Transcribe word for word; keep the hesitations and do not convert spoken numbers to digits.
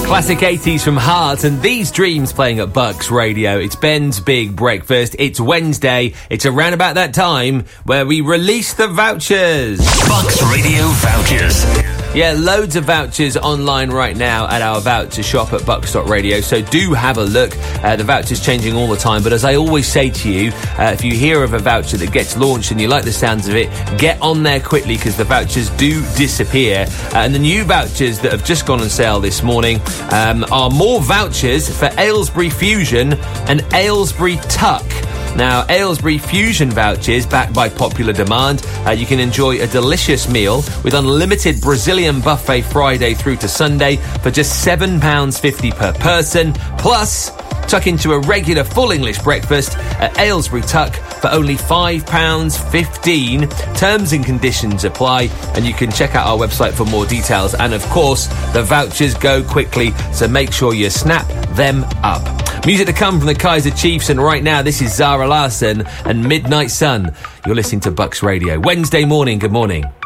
Classic eighties from Heart and These Dreams playing at Bucks Radio. It's Ben's Big Breakfast. It's Wednesday. It's around about that time where we release the vouchers. Bucks Radio vouchers. Yeah, loads of vouchers online right now at our voucher shop at bucks dot radio, so do have a look. Uh, the voucher's changing all the time, but as I always say to you, uh, if you hear of a voucher that gets launched and you like the sounds of it, get on there quickly because the vouchers do disappear. Uh, and the new vouchers that have just gone on sale this morning um, are more vouchers for Aylesbury Fusion and Aylesbury Tuck. Now, Aylesbury Fusion vouchers, backed by popular demand. Uh, you can enjoy a delicious meal with unlimited Brazilian buffet Friday through to Sunday for just seven pounds fifty per person. Plus, tuck into a regular full English breakfast at Aylesbury Tuck for only five pounds fifteen. Terms and conditions apply, and you can check out our website for more details. And, of course, the vouchers go quickly, so make sure you snap them up. Music to come from the Kaiser Chiefs, and right now this is Zara Larsson and Midnight Sun. You're listening to Bucks Radio. Wednesday morning, good morning.